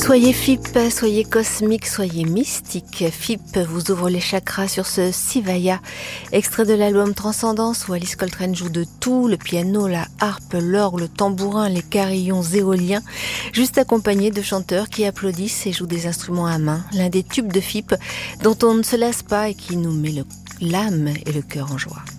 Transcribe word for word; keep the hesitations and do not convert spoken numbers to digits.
Soyez F I P, soyez cosmique, soyez mystique. F I P vous ouvre les chakras sur ce Sivaya, extrait de l'album Transcendance où Alice Coltrane joue de tout, le piano, la harpe, l'orgue, le tambourin, les carillons éoliens, juste accompagné de chanteurs qui applaudissent et jouent des instruments à main. L'un des tubes de F I P dont on ne se lasse pas et qui nous met le- l'âme et le cœur en joie.